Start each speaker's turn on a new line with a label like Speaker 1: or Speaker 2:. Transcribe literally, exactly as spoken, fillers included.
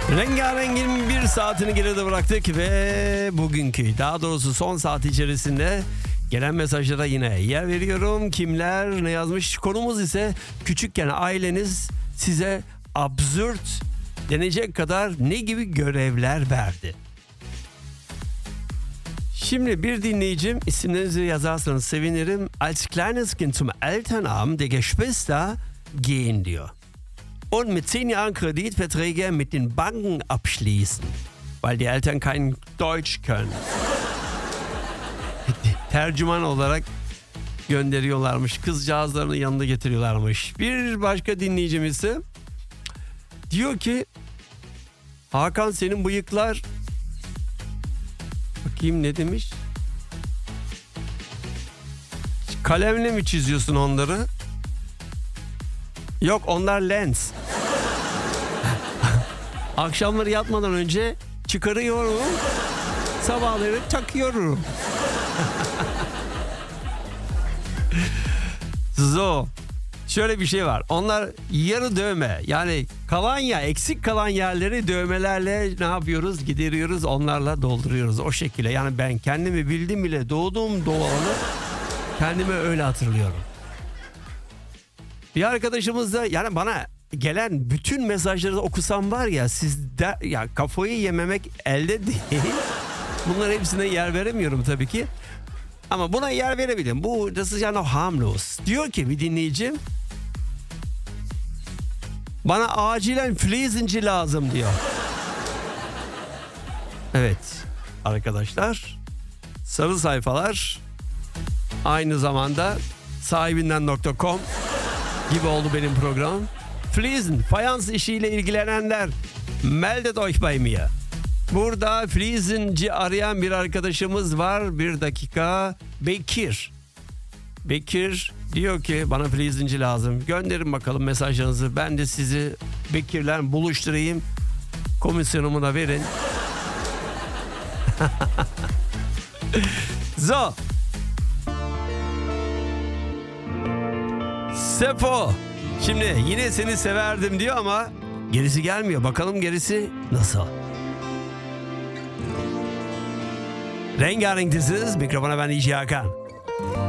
Speaker 1: Rengarengin bir saatini geride bıraktık ve bugünkü, daha doğrusu son saat içerisinde gelen mesajlara yine yer veriyorum. Kimler ne yazmış? Konumuz ise küçükken aileniz size absürt denecek kadar ne gibi görevler verdi? Şimdi bir dinleyicim, isimlerinizi yazarsanız sevinirim. Als kleines Kind zum Elternabend der Geschwister gehen diyor. Und mit zehn Jahren Kreditverträge mit den Banken abschließen, weil die Eltern kein Deutsch können. Tercüman olarak gönderiyorlarmış. Kızcağızlarını yanında getiriyorlarmış. Bir başka dinleyicimiz ise diyor ki, Hakan senin bıyıklar, bakayım ne demiş? Kalemle mi çiziyorsun onları? Yok, onlar lens. Akşamları yatmadan önce çıkarıyorum, sabahları takıyorum. So, şöyle bir şey var. Onlar yarı dövme. Yani kalan ya, eksik kalan yerleri dövmelerle ne yapıyoruz? Gideriyoruz, onlarla dolduruyoruz o şekilde. Yani ben kendimi bildim bile, doğduğum doğalı kendimi öyle hatırlıyorum. Bir arkadaşımız da, yani bana gelen bütün mesajları okusam var ya, sizde ya kafayı yememek elde değil. Bunların hepsine yer veremiyorum tabii ki. Ama buna yer verebilirim. Bu das ist ja noch harmlos. Diyor ki bir dinleyicim, bana acilen flezinci lazım diyor. Evet arkadaşlar, sarı sayfalar aynı zamanda sahibinden nokta com gibi oldu benim programım. Fliesen, fayans işiyle ilgilenenler, meldet euch bei mir. Burada flizenci arayan bir arkadaşımız var. Bir dakika. Bekir. Bekir diyor ki bana flizenci lazım. Gönderin bakalım mesajlarınızı. Ben de sizi Bekir'le buluşturayım. Komisyonumu da verin. So. Sefo. Şimdi yine seni severdim diyor ama gerisi gelmiyor. Bakalım gerisi nasıl? Rengarenk diziniz. Mikrofona ben D J Hakan.